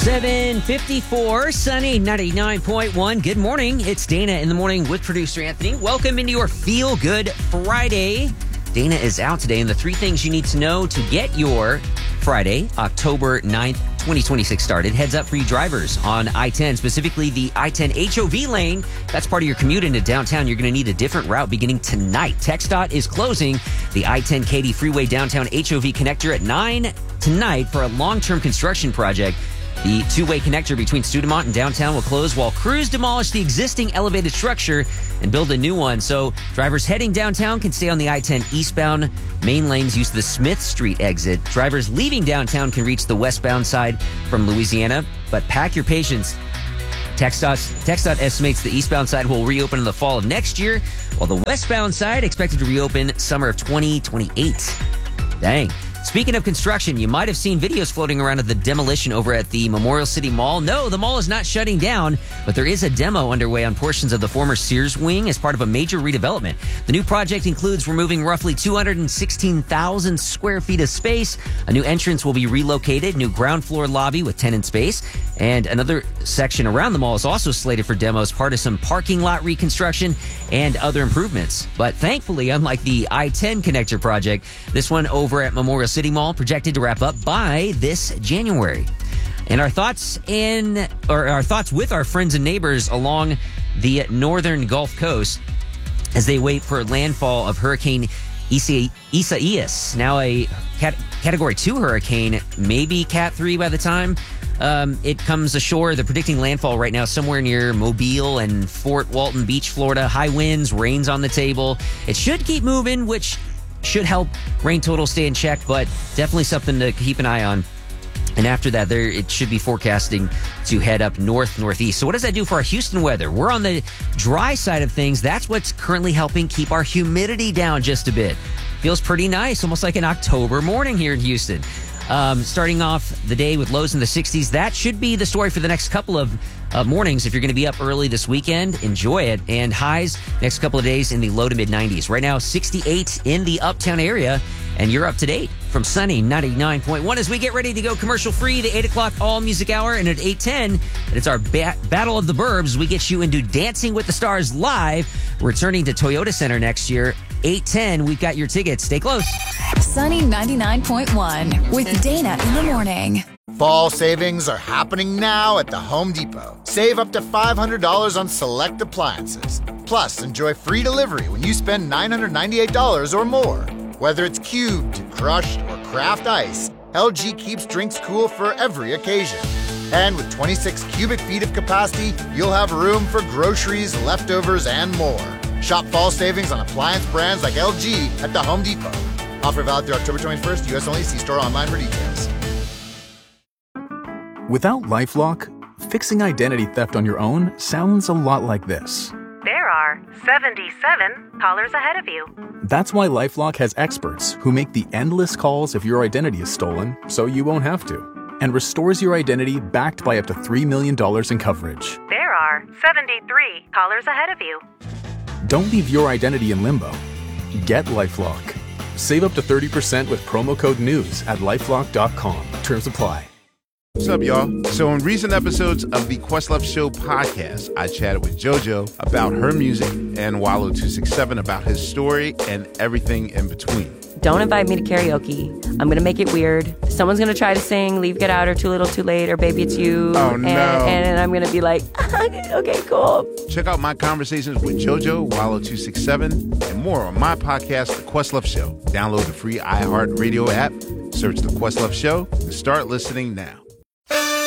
7:54, sunny 99.1. Good morning. It's Dana in the morning with producer Anthony. Welcome into your Feel Good Friday. Dana is out today, and the three things you need to know to get your Friday, October 9th, 2026 started. Heads up for you drivers on I-10, specifically the I-10 HOV lane. That's part of your commute into downtown. You're going to need a different route beginning tonight. TxDOT is closing the I-10 Katy Freeway downtown HOV connector at 9 tonight for a long-term construction project. The two-way connector between Studemont and downtown will close while crews demolish the existing elevated structure and build a new one. So drivers heading downtown can stay on the I-10 eastbound. Main lanes use the Smith Street exit. Drivers leaving downtown can reach the westbound side from Louisiana, but pack your patience. TxDOT estimates the eastbound side will reopen in the fall of next year, while the westbound side expected to reopen summer of 2028. Dang. Speaking of construction, you might have seen videos floating around of the demolition over at the Memorial City Mall. No, the mall is not shutting down, but there is a demo underway on portions of the former Sears wing as part of a major redevelopment. The new project includes removing roughly 216,000 square feet of space. A new entrance will be relocated, new ground floor lobby with tenant space, and another section around the mall is also slated for demos, part of some parking lot reconstruction and other improvements. But thankfully, unlike the I-10 connector project, this one over at Memorial City Mall projected to wrap up by this January. And our thoughts with our friends and neighbors along the northern Gulf Coast as they wait for landfall of Hurricane Isaias, now a Category 2 hurricane, maybe Cat 3 by the time it comes ashore. They're predicting landfall right now somewhere near Mobile and Fort Walton Beach, Florida. High winds, rain's on the table. It should keep moving, which should help rain total stay in check, but definitely something to keep an eye on. And after that, it should be forecasting to head up northeast. So what does that do for our Houston weather? We're on the dry side of things. That's what's currently helping keep our humidity down just a bit. Feels pretty nice, almost like an October morning here in Houston. Starting off the day with lows in the 60s. That should be the story for the next couple of mornings. If you're going to be up early this weekend, enjoy it. And highs next couple of days in the low to mid 90s. Right now, 68 in the uptown area. And you're up to date from sunny 99.1 as we get ready to go commercial free, the 8 o'clock all music hour. And at 8:10, it's our Battle of the Burbs. We get you into Dancing with the Stars live, returning to Toyota Center next year. 8:10, we've got your tickets. Stay close. Sunny 99.1 with Dana in the morning. Fall savings are happening now at the Home Depot. Save up to $500 on select appliances. Plus, enjoy free delivery when you spend $998 or more. Whether it's cubed, crushed, or craft ice, LG keeps drinks cool for every occasion. And with 26 cubic feet of capacity, you'll have room for groceries, leftovers, and more. Shop fall savings on appliance brands like LG at the Home Depot. Offer valid through October 21st, U.S. only. See store online for details. Without LifeLock, fixing identity theft on your own sounds a lot like this. There are 77 callers ahead of you. That's why LifeLock has experts who make the endless calls if your identity is stolen, so you won't have to, and restores your identity backed by up to $3 million in coverage. There are 73 callers ahead of you. Don't leave your identity in limbo. Get LifeLock. Save up to 30% with promo code NEWS at LifeLock.com. Terms apply. What's up, y'all? So in recent episodes of the Questlove Show podcast, I chatted with JoJo about her music and Wallo267 about his story and everything in between. Don't invite me to karaoke. I'm going to make it weird. Someone's going to try to sing Leave, Get Out, or Too Little, Too Late, or Baby It's You. Oh, no. And I'm going to be like, okay, cool. Check out my conversations with JoJo, Wallo267, and more on my podcast, The Questlove Show. Download the free iHeartRadio app, search The Questlove Show, and start listening now.